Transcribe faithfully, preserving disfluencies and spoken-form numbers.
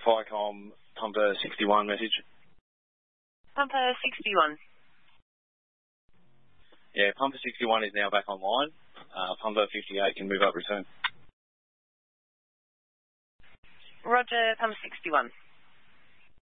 FICOM Pumper sixty-one message. Pumper sixty-one. Yeah, Pumper sixty-one is now back online. Uh, Pumper fifty-eight can move up return. Roger, Pumper sixty-one.